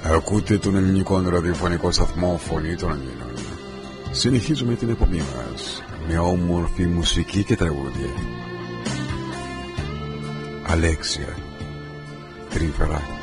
Ακούτε τον ελληνικό ραδιοφωνικό σταθμό Φωνή των Ελλήνων. Συνεχίζουμε την εκπομπή μας με όμορφη μουσική και τραγούδια. Αλέξια Τρίμφερα.